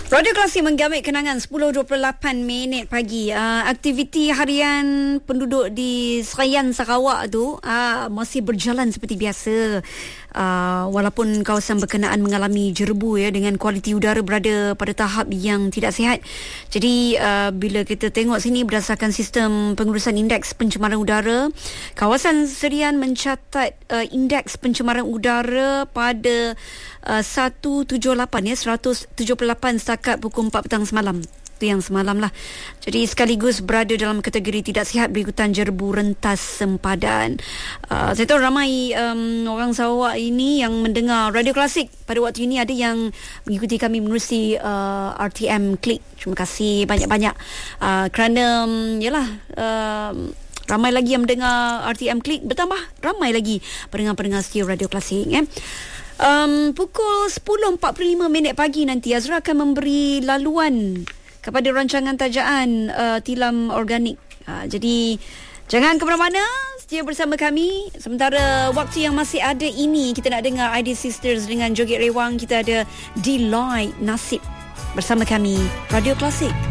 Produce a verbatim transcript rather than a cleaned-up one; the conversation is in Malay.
Radio Klasik menggamit kenangan sepuluh dua puluh lapan minit pagi. Uh, aktiviti harian penduduk di Serayan Sarawak tu uh, masih berjalan seperti biasa. Uh, walaupun kawasan berkenaan mengalami jerebu ya, dengan kualiti udara berada pada tahap yang tidak sihat. Jadi uh, bila kita tengok sini berdasarkan sistem pengurusan indeks pencemaran udara, kawasan Serian mencatat uh, indeks pencemaran udara pada uh, seratus tujuh puluh lapan ya, seratus tujuh puluh lapan setakat pukul empat petang semalam. Itu yang semalam lah. Jadi sekaligus berada dalam kategori tidak sihat berikutan jerebu rentas sempadan. Uh, saya tahu ramai um, orang Sarawak ini yang mendengar Radio Klasik pada waktu ini, ada yang mengikuti kami menerusi uh, R T M Klik. Terima kasih banyak-banyak uh, kerana um, yalah uh, ramai lagi yang mendengar R T M Klik, bertambah ramai lagi pendengar-pendengar setia Radio Klasik eh. Um, pukul sepuluh empat puluh lima minit pagi nanti Azra akan memberi laluan kepada rancangan tajaan uh, tilam organik. Uh, jadi jangan ke mana-mana, setia bersama kami. Sementara waktu yang masih ada ini, kita nak dengar I D Sisters dengan joget rewang. Kita ada Deloitte Nasib bersama kami Radio Klasik.